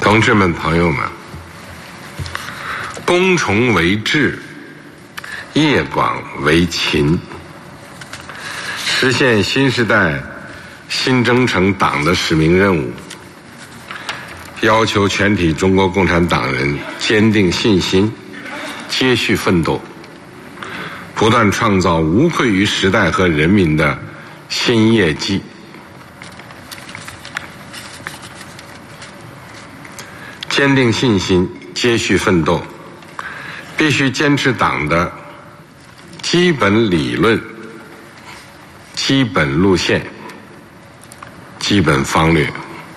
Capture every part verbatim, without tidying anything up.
同志们、朋友们，攻崇为治，业广为勤，实现新时代新征程党的使命任务，要求全体中国共产党人坚定信心，接续奋斗，不断创造无愧于时代和人民的新业绩。坚定信心，接续奋斗，必须坚持党的基本理论、基本路线、基本方略。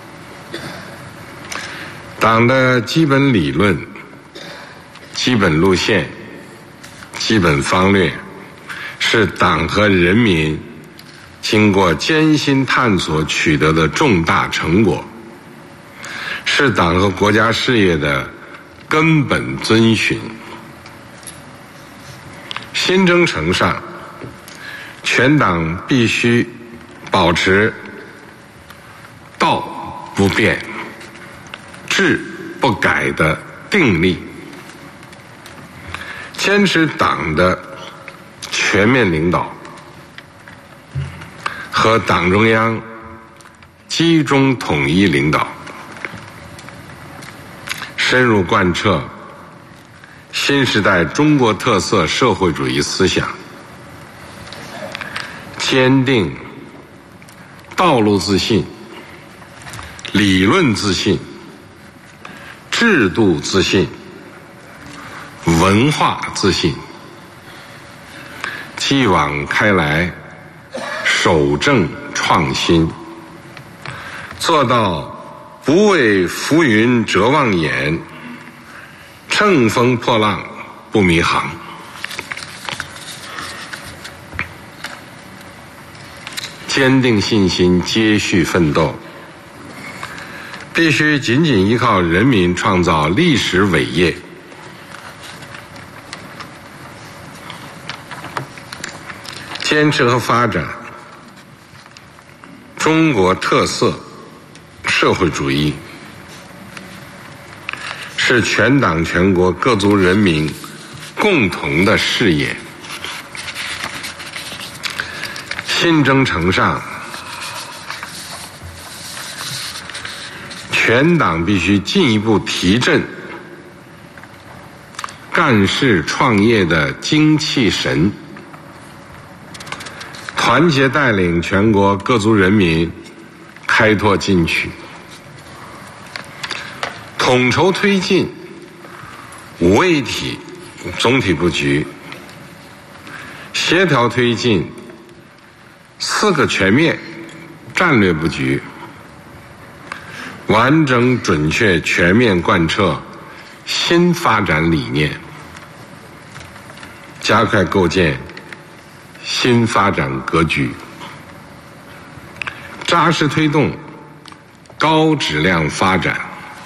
党的基本理论、基本路线、基本方略，是党和人民经过艰辛探索取得的重大成果，是党和国家事业的根本遵循。新征程上，全党必须保持道不变、志不改的定力，坚持党的全面领导和党中央集中统一领导，深入贯彻新时代中国特色社会主义思想，坚定道路自信、理论自信、制度自信、文化自信，继往开来，守正创新，做到不为浮云遮望眼，乘风破浪不迷航。坚定信心，接续奋斗，必须紧紧依靠人民创造历史伟业，坚持和发展中国特色社会主义，是全党全国各族人民共同的事业。新征程上，全党必须进一步提振干事创业的精气神，团结带领全国各族人民开拓进取，统筹推进五位一体总体布局，协调推进四个全面战略布局，完整准确全面贯彻新发展理念，加快构建新发展格局，扎实推动高质量发展。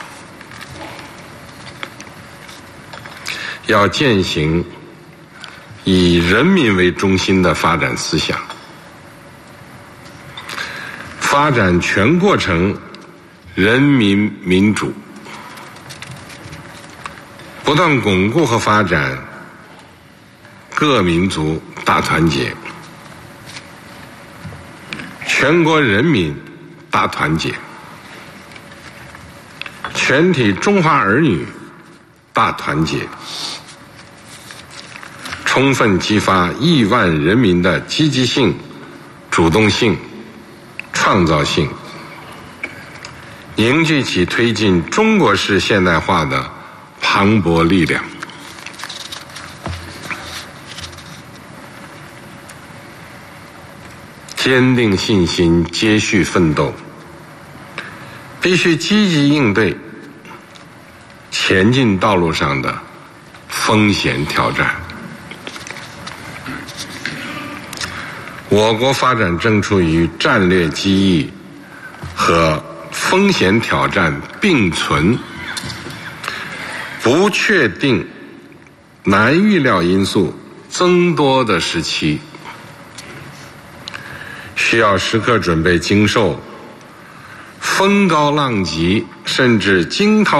要践行以人民为中心的发展思想，发展全过程人民民主，不断巩固和发展各民族大团结，全国人民大团结，全体中华儿女大团结，充分激发亿万人民的积极性、主动性、创造性，凝聚起推进中国式现代化的磅礴力量。坚定信心，接续奋斗，必须积极应对前进道路上的风险挑战。我国发展正处于战略机遇和风险挑战并存、不确定、难预料因素增多的时期，需要时刻准备经受风高浪急，甚至惊涛